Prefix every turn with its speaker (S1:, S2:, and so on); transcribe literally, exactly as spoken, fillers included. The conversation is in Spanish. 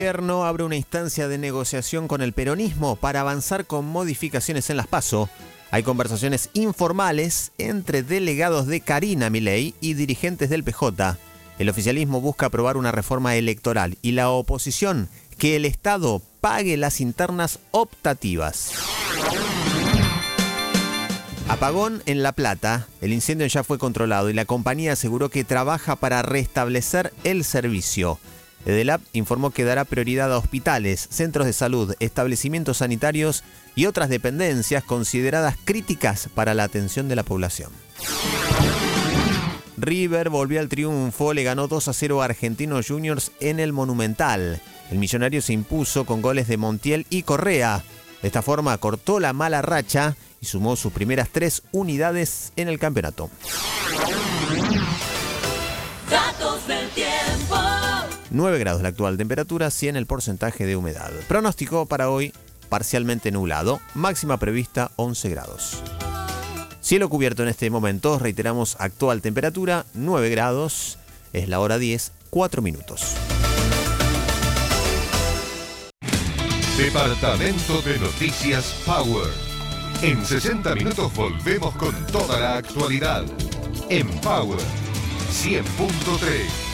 S1: El gobierno abre una instancia de negociación con el peronismo para avanzar con modificaciones en las PASO. Hay conversaciones informales entre delegados de Karina Milei y dirigentes del P J. El oficialismo busca aprobar una reforma electoral y la oposición que el Estado pague las internas optativas. Apagón en La Plata. El incendio ya fue controlado y la compañía aseguró que trabaja para restablecer el servicio. Edelap informó que dará prioridad a hospitales, centros de salud, establecimientos sanitarios y otras dependencias consideradas críticas para la atención de la población. River volvió al triunfo, le ganó dos a cero a Argentinos Juniors en el Monumental. El millonario se impuso con goles de Montiel y Correa. De esta forma cortó la mala racha y sumó sus primeras tres unidades en el campeonato.
S2: Datos del tiempo.
S1: nueve grados la actual temperatura, cien el porcentaje de humedad. Pronóstico para hoy, parcialmente nublado, máxima prevista once grados. Cielo cubierto en este momento, reiteramos actual temperatura nueve grados, es la hora diez, cuatro minutos.
S3: Departamento de Noticias Power. En sesenta minutos volvemos con toda la actualidad. En Power cien punto tres.